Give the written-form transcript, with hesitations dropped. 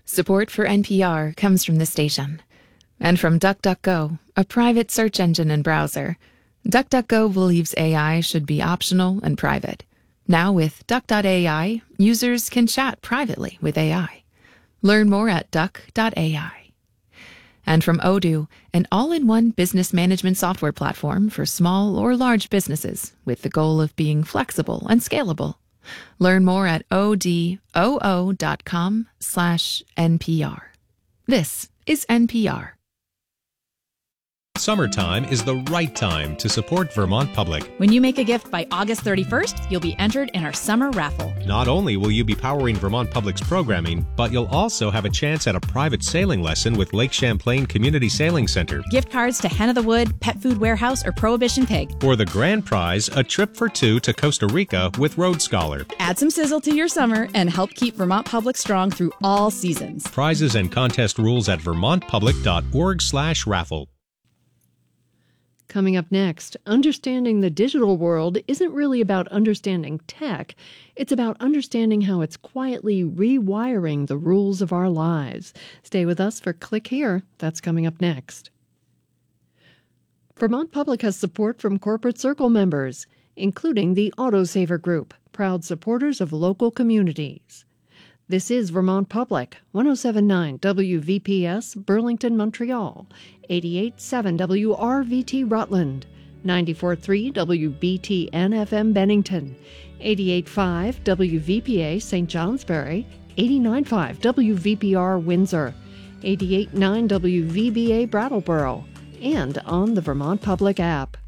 Support for NPR comes from the station. And from DuckDuckGo, a private search engine and browser. DuckDuckGo believes AI should be optional and private. Now with Duck.ai, users can chat privately with AI. Learn more at Duck.ai. And from Odoo, an all-in-one business management software platform for small or large businesses with the goal of being flexible and scalable. Learn more at odoo.com/NPR. This is NPR. Summertime is the right time to support Vermont Public. When you make a gift by August 31st, you'll be entered in our summer raffle. Not only will you be powering Vermont Public's programming, but you'll also have a chance at a private sailing lesson with Lake Champlain Community Sailing Center. Gift cards to Hen of the Wood, Pet Food Warehouse, or Prohibition Pig. For the grand prize, a trip for two to Costa Rica with Road Scholar. Add some sizzle to your summer and help keep Vermont Public strong through all seasons. Prizes and contest rules at vermontpublic.org/raffle. Coming up next, understanding the digital world isn't really about understanding tech. It's about understanding how it's quietly rewiring the rules of our lives. Stay with us for Click Here. That's coming up next. Vermont Public has support from Corporate Circle members, including the Autosaver Group, proud supporters of local communities. This is Vermont Public, 107.9 WVPS, Burlington, Montreal, 88.7 WRVT, Rutland, 94.3 WBTN FM, Bennington, 88.5 WVPA, St. Johnsbury, 89.5 WVPR, Windsor, 88.9 WVBA, Brattleboro, and on the Vermont Public app.